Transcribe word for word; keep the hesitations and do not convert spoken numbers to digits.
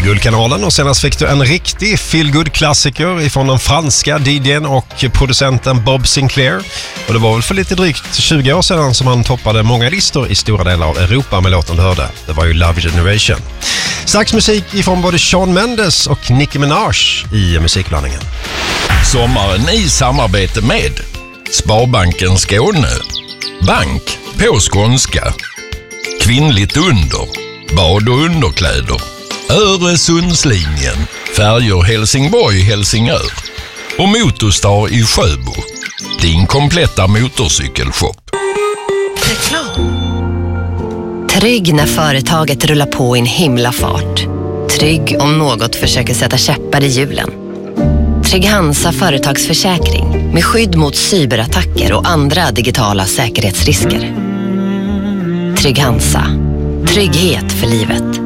Guldkanalen, och senast fick du en riktig feel-good-klassiker ifrån den franska D J:n och producenten Bob Sinclair. Och det var väl för lite drygt tjugo år sedan som han toppade många listor i stora delar av Europa med låten du hörde. Det var ju Love Generation. Strax musik ifrån både Shawn Mendes och Nicki Minaj i musikblandningen. Sommaren i samarbete med Sparbanken Skåne, bank på skånska, kvinnligt under, bad och underkläder, Öresundslinjen, färjor Helsingborg-Helsingör och Motorstar i Sjöbo, din kompletta motorcykelshop. Reklam. Trygg när företaget rullar på i en himla fart. Trygg om något försöker sätta käppar i hjulen. Trygg Hansa företagsförsäkring med skydd mot cyberattacker och andra digitala säkerhetsrisker. Trygg Hansa. Trygghet för livet.